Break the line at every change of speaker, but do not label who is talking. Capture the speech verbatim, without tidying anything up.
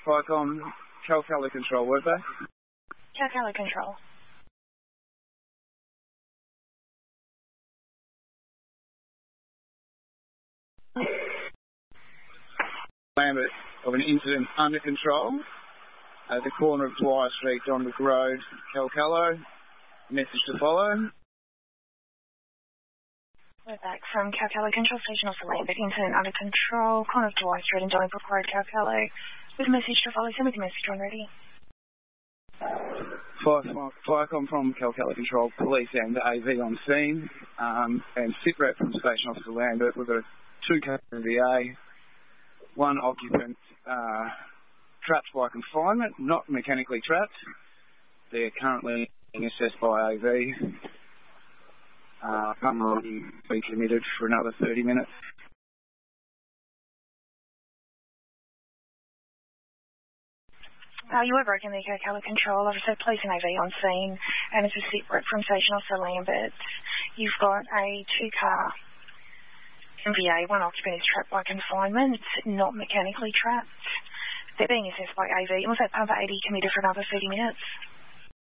Firecom, Calcala Control, were they?
Calcala Control.
Lambert of an incident under control at the corner of Dwyer Street, Donwick Road, Calcala. Message to follow.
We're back from Calcala Control Station of the Lambert. Incident under control, corner of Dwyer Street and Donnybrook Road, Calcala. With a message to follow. Send me the message when ready.
Firecom from Calcala Control, police and A V on scene, um, and sit rep from Station Officer Lambert. We've got a two-car V A, one occupant uh, trapped by confinement, not mechanically trapped. They're currently being assessed by A V. Uh, come on, be committed for another thirty minutes.
Uh, you were broken there, Calcala Control. Officer, police and A V on scene, and it's a sit rep from Station Officer Lambert. You've got a two-car M V A, one occupant is trapped by confinement, not mechanically trapped. They're being assessed by A V. And was that pumper eighty committed for another thirty minutes?